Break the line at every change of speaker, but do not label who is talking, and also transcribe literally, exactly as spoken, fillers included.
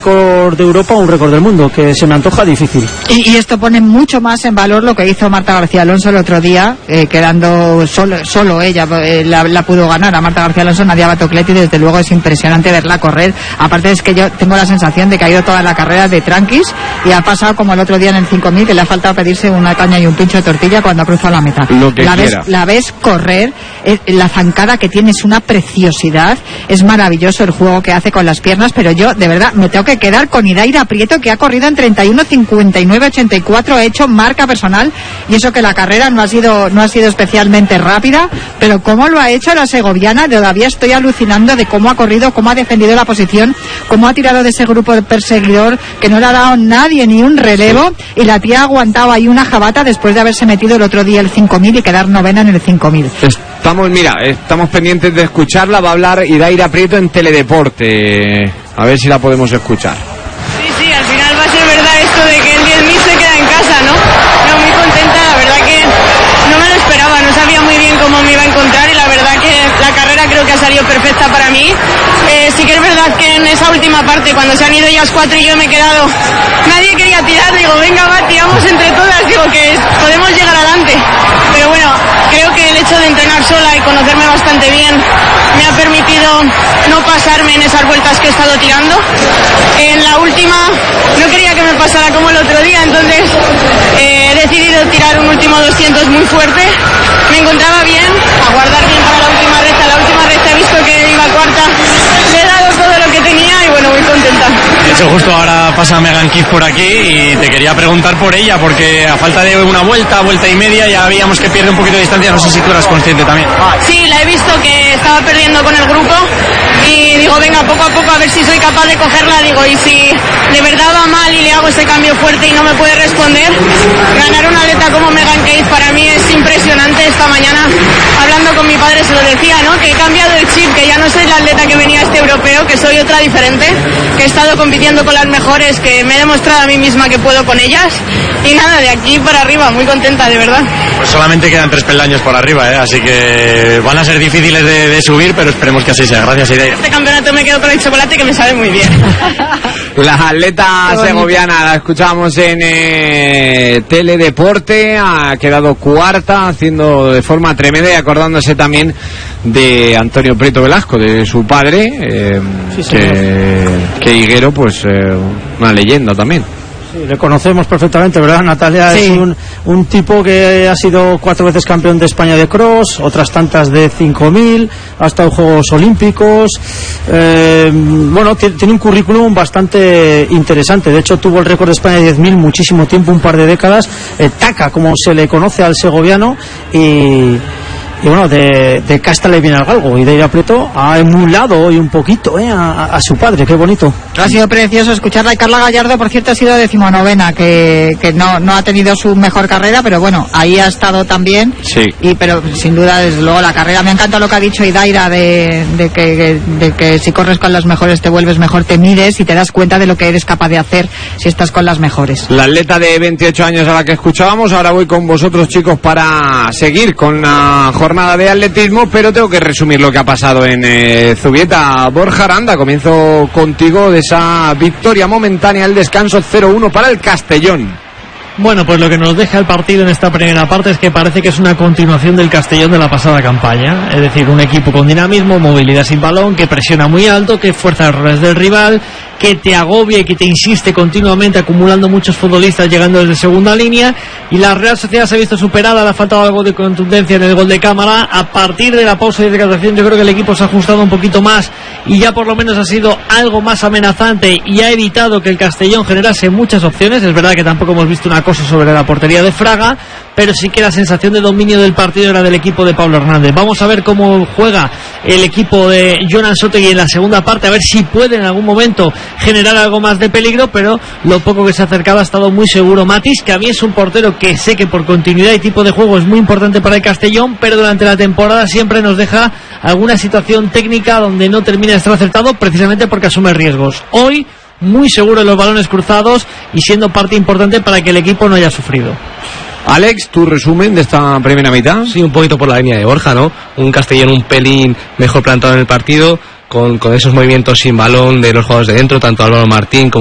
récord de Europa o un récord del mundo, que se me antoja difícil.
Y, y esto pone mucho más en valor lo que hizo Marta García Alonso el otro día, eh, quedando solo, solo ella eh, la, la pudo ganar a Marta García Alonso, Nadia Batocletti, desde luego es impresionante verla correr. Aparte es que yo tengo la sensación de que ha ido toda la carrera de tranquis y ha pasado como el otro día en el cinco mil, que le ha faltado pedirse una caña y un pincho de tortilla cuando ha cruzado la meta.
Lo que
la ves,
quiera.
la ves correr, eh, la zancada que tiene es una preciosidad, es maravilloso el juego que hace con las piernas, pero yo de verdad me tengo que quedar con Idaira Prieto, que ha corrido en treinta y uno cincuenta y nueve ochenta y cuatro, ha hecho marca personal, y eso que la carrera no ha sido no ha sido especialmente rápida, pero cómo lo ha hecho la segoviana, todavía estoy alucinando de cómo ha corrido, cómo ha defendido la posición, cómo ha tirado de ese grupo de perseguidor que no le ha dado nadie ni un relevo, y la tía ha aguantado ahí una jabata después de haberse metido el otro día el cinco mil y quedar novena en el cinco mil.
Estamos, mira, estamos pendientes de escucharla. Va a hablar Idaira Prieto en Teledeporte. A ver si la podemos escuchar.
Sí, sí, al final va a ser verdad esto de que el diez mil se queda en casa, ¿no? No, muy contenta, la verdad que no me lo esperaba, no sabía muy bien cómo me iba a encontrar, y la verdad que la carrera creo que ha salido perfecta para mí. Eh, sí que es verdad que en esa última parte, cuando se han ido ellas cuatro y yo me he quedado, nadie quería tirar, digo, venga, va, tiramos entre todas, digo que podemos llegar adelante. Pero bueno, creo que el hecho de entrenar sola y conocerme bastante bien me ha permitido no pasarme en esas vueltas que he estado tirando. En la última no quería que me pasara como el otro día, entonces eh, he decidido tirar un último doscientos muy fuerte. Me encontraba bien, a guardar bien para la última recta. La última recta he visto que iba cuarta, le he dado todo lo que tenía y bueno, muy contenta.
De hecho, justo ahora pasa Megan Keith por aquí y te quería preguntar por ella, porque a falta de una vuelta, vuelta y media, ya veíamos que pierde un poquito de distancia. No sé si tú eras consciente también.
Sí, la he visto que estaba perdiendo con el grupo y digo, venga, poco a poco a ver si soy capaz de cogerla, digo, y si de verdad va mal y le hago ese cambio fuerte y no me puede responder, ganar una atleta como Megan Keith para mí es impresionante. Esta mañana, hablando con mi padre, se lo decía, ¿no? Que he cambiado el chip, que ya no soy la atleta que venía a este europeo, que soy otra diferente, que he estado compitiendo con las mejores, que me he demostrado a mí misma que puedo con ellas, y nada, de aquí para arriba, muy contenta, de verdad.
Pues solamente quedan tres peldaños por arriba, ¿eh? Así que van a ser difíciles de, de subir, pero esperemos que así sea. Gracias, Idaira.
Este campeonato me quedo con el chocolate, que me sabe muy bien.
La atleta segoviana la escuchamos en eh, Teledeporte, ha quedado cuarta, haciendo de forma tremenda y acordándose también de Antonio Prieto Velasco, de su padre, eh,
Sí,
que, que Higuero, pues eh, una leyenda también.
Sí, le conocemos perfectamente, ¿verdad, Natalia?
Sí.
Es un, un tipo que ha sido cuatro veces campeón de España de cross, otras tantas de cinco mil, ha estado en Juegos Olímpicos. Eh, bueno, t- tiene un currículum bastante interesante. De hecho, tuvo el récord de España de diez mil muchísimo tiempo, un par de décadas. Eh, Taca, como se le conoce al segoviano, y... Y bueno, de, de casta le viene al galgo, y Idaira Prieto ha emulado hoy un poquito eh, a, a su padre, qué bonito.
Ha sido precioso escucharla. Y Carla Gallardo, por cierto, ha sido decimonovena, que, que no, no ha tenido su mejor carrera, pero bueno, ahí ha estado también.
Sí.
Y pero sin duda, desde luego, la carrera. Me encanta lo que ha dicho Idaira de, de, que, de que si corres con las mejores te vuelves mejor, te mides y te das cuenta de lo que eres capaz de hacer si estás con las mejores.
La atleta de veintiocho años a la que escuchábamos. Ahora voy con vosotros, chicos, para seguir con la jornada de atletismo, pero tengo que resumir lo que ha pasado en eh, Zubieta. Borja Aranda, comienzo contigo de esa victoria momentánea al descanso cero uno para el Castellón.
Bueno, pues lo que nos deja el partido en esta primera parte es que parece que es una continuación del Castellón de la pasada campaña. Es decir, un equipo con dinamismo, movilidad sin balón, que presiona muy alto, que fuerza errores del rival, que te agobia y que te insiste continuamente, acumulando muchos futbolistas llegando desde segunda línea. Y la Real Sociedad se ha visto superada, le ha faltado algo de contundencia en el gol de Cámara. A partir de la pausa de hidratación, yo creo que el equipo se ha ajustado un poquito más y ya por lo menos ha sido algo más amenazante y ha evitado que el Castellón generase muchas opciones. Es verdad que tampoco hemos visto una cosa sobre la portería de Fraga, pero sí que la sensación de dominio del partido era del equipo de Pablo Hernández. Vamos a ver cómo juega el equipo de Jonan Sotegui en la segunda parte, a ver si puede en algún momento generar algo más de peligro, pero lo poco que se ha acercado ha estado muy seguro Matis, que a mí es un portero que sé que por continuidad y tipo de juego es muy importante para el Castellón, pero durante la temporada siempre nos deja alguna situación técnica donde no termina de estar acertado, precisamente porque asume riesgos. Hoy muy seguro en los balones cruzados y siendo parte importante para que el equipo no haya sufrido.
Alex, tu resumen de esta primera mitad.
Sí, un poquito por la línea de Borja, ¿no? Un Castellón un pelín mejor plantado en el partido, con, con esos movimientos sin balón de los jugadores de dentro, tanto Álvaro Martín como